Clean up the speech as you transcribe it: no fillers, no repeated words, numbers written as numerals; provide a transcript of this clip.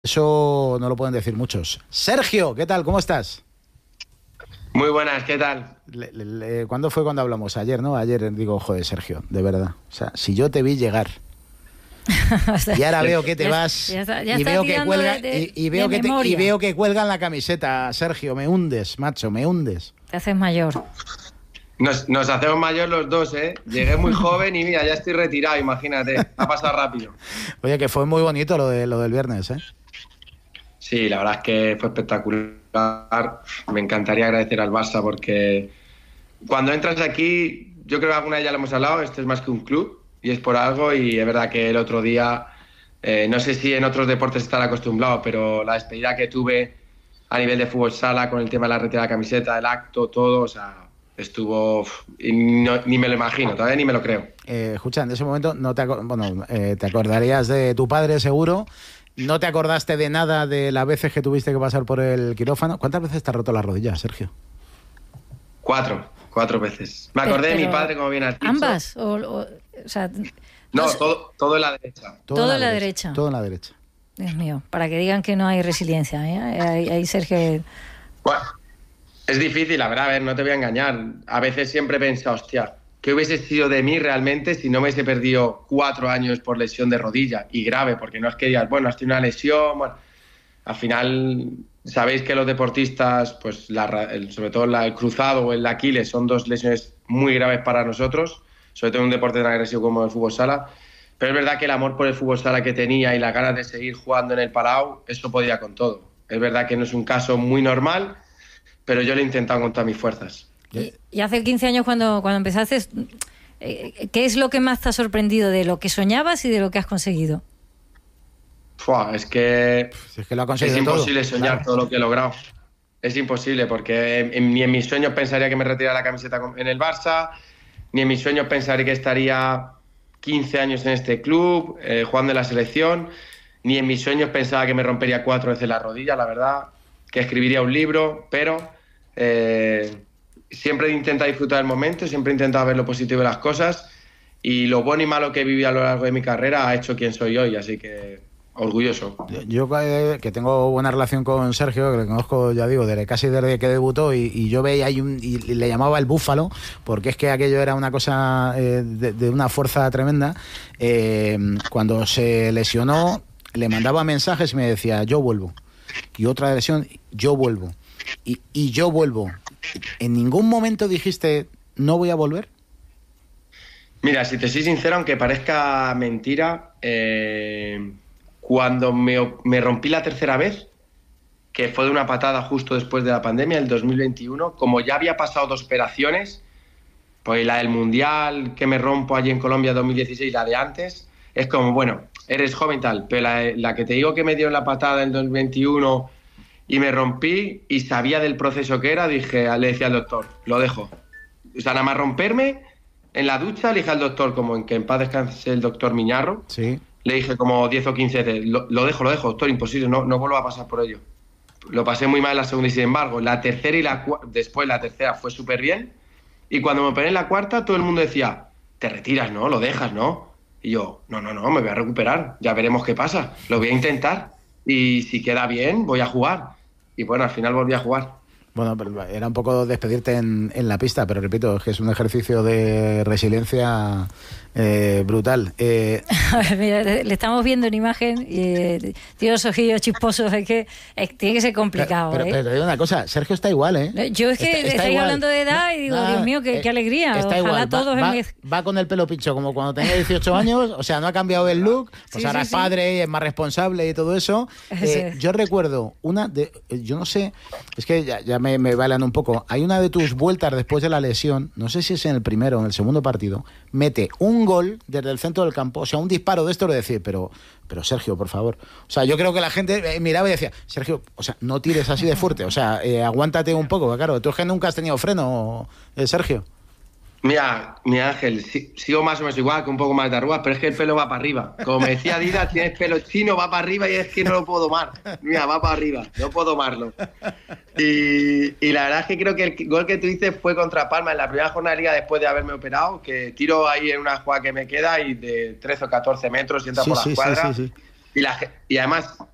Eso no lo pueden decir muchos. Sergio, ¿qué tal? ¿Cómo estás? Muy buenas, ¿qué tal? ¿Cuándo fue cuando hablamos? Ayer, ¿no? Ayer digo, joder, Sergio, de verdad. O sea, si yo te vi llegar O sea, y ahora veo que te vas ya y está veo que tirando cuelga de veo que memoria. veo que cuelgan la camiseta, Sergio, me hundes, macho, me hundes. Te haces mayor. Nos hacemos mayor los dos, ¿eh? Llegué muy joven y mira, ya estoy retirado, imagínate. Ha pasado rápido. Oye, que fue muy bonito lo del viernes, ¿eh? Sí, la verdad es que fue espectacular. Me encantaría agradecer al Barça porque cuando entras aquí, yo creo que alguna vez ya lo hemos hablado, esto es más que un club y es por algo, y es verdad que el otro día, no sé si en otros deportes están acostumbrados, pero la despedida que tuve a nivel de fútbol sala con el tema de la retirada de camiseta, el acto, todo, o sea, estuvo... y ni me lo imagino, todavía ni me lo creo. Escucha, en ese momento te acordarías de tu padre seguro. ¿No te acordaste de nada de las veces que tuviste que pasar por el quirófano? ¿Cuántas veces te has roto la rodilla, Sergio? Cuatro veces. Me acordé de mi padre, como bien has dicho. ¿Ambas? O sea, No, todo en la derecha. Todo en la derecha. Todo en la derecha. Dios mío, para que digan que no hay resiliencia, ¿eh? Ahí Sergio... Bueno, es difícil, la verdad, a ver, no te voy a engañar. A veces siempre he pensado, hostia, ¿qué hubiese sido de mí realmente si no me hubiese perdido 4 años por lesión de rodilla? Y grave, porque no es que digas, bueno, has tenido una lesión, bueno... Al final, sabéis que los deportistas, pues sobre todo el cruzado o el Aquiles, son 2 lesiones muy graves para nosotros, sobre todo en un deporte tan agresivo como el fútbol sala. Pero es verdad que el amor por el fútbol sala que tenía y las ganas de seguir jugando en el Palau, eso podía con todo. Es verdad que no es un caso muy normal, pero yo lo he intentado con todas mis fuerzas. Y hace 15 años cuando empezaste, ¿qué es lo que más te ha sorprendido de lo que soñabas y de lo que has conseguido? Es que lo ha conseguido es imposible todo. soñar Claro. todo lo que he logrado. Es imposible, porque ni en mis sueños pensaría que me retirara la camiseta en el Barça, ni en mis sueños pensaría que estaría 15 años en este club, jugando en la selección, ni en mis sueños pensaba que me rompería 4 veces la rodilla, la verdad, que escribiría un libro, pero siempre intento disfrutar del momento, siempre he intentado ver lo positivo de las cosas, y lo bueno y malo que he vivido a lo largo de mi carrera ha hecho quien soy hoy, así que orgulloso. Yo que tengo buena relación con Sergio, que le conozco, ya digo, casi desde que debutó, y yo veía y le llamaba el búfalo, porque es que aquello era una cosa de una fuerza tremenda. Cuando se lesionó, le mandaba mensajes y me decía, yo vuelvo. Y otra lesión, yo vuelvo. Y yo vuelvo. ¿En ningún momento dijiste, no voy a volver? Mira, si te soy sincero, aunque parezca mentira, cuando me rompí la tercera vez, que fue de una patada justo después de la pandemia, el 2021, como ya había pasado 2 operaciones, pues la del Mundial que me rompo allí en Colombia 2016, la de antes, es como, bueno, eres joven y tal, pero la que te digo que me dio la patada en 2021 y me rompí y sabía del proceso que era, le decía al doctor, lo dejo. O sea, nada más romperme, en la ducha le dije al doctor, como en que en paz descanse el doctor Miñarro, sí. Le dije como 10 o 15 veces, lo dejo, doctor, imposible, no vuelvo a pasar por ello. Lo pasé muy mal en la segunda y sin embargo, la tercera y después la tercera fue súper bien. Y cuando me operé en la cuarta, todo el mundo decía, te retiras, ¿no? Lo dejas, ¿no? Y yo, no, me voy a recuperar, ya veremos qué pasa, lo voy a intentar. Y si queda bien, voy a jugar. Y bueno, al final volví a jugar. Bueno, pero era un poco despedirte en la pista, pero repito, es que es un ejercicio de resiliencia brutal. A ver, mira, le estamos viendo en imagen y tiene los ojillos chisposos, es que tiene que ser complicado. Pero te digo una cosa, Sergio está igual, ¿eh? Yo es que estáis igual. Hablando de edad y digo, Dios mío, qué alegría. Está Ojalá igual, todos va con el pelo pincho como cuando tenía 18 años, o sea, no ha cambiado el look, pues sí, ahora sí, es padre y es más responsable y todo eso. Yo recuerdo yo no sé, es que ya me bailan un poco, hay una de tus vueltas después de la lesión, no sé si es en el primero o en el segundo partido, mete un gol desde el centro del campo, o sea, un disparo de esto, de decir, pero Sergio, por favor, o sea, yo creo que la gente miraba y decía, Sergio, o sea, no tires así de fuerte, o sea, aguántate un poco, claro, tú es que nunca has tenido freno, Sergio. Mira, mi Ángel, sigo más o menos igual, que un poco más de arrugas, pero es que el pelo va para arriba. Como me decía Adidas, tienes pelo chino, va para arriba y es que no lo puedo domar. Mira, va para arriba, no puedo domarlo. Y la verdad es que creo que el gol que tú dices fue contra Palma en la primera jornada de liga después de haberme operado, que tiro ahí en una jugada que me queda y de 13 o 14 metros y entra por la cuadra. Sí. Y además